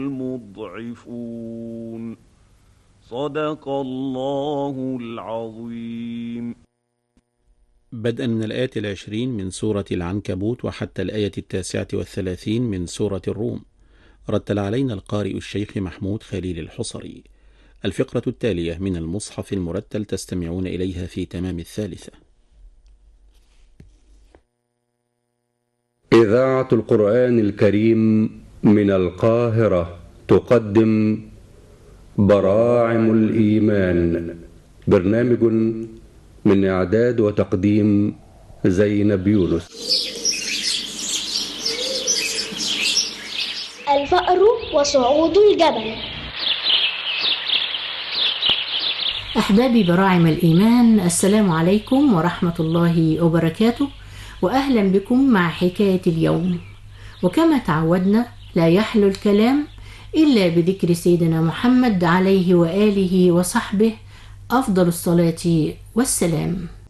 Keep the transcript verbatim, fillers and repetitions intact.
المضعفون. صدق الله العظيم. بدءا من الآية العشرين من سورة العنكبوت وحتى الآية التاسعة والثلاثين من سورة الروم. رتل علينا القارئ الشيخ محمود خليل الحصري. الفقرة التالية من المصحف المرتل تستمعون إليها في تمام الثالثة. إذاعة القرآن الكريم من القاهرة تقدم براعم الإيمان، برنامج من إعداد وتقديم زينب يونس. الفأر وصعود الجبل. أحبابي براعم الإيمان، السلام عليكم ورحمة الله وبركاته، وأهلا بكم مع حكاية اليوم. وكما تعودنا لا يحلو الكلام إلا بذكر سيدنا محمد عليه وآله وصحبه أفضل الصلاة والسلام.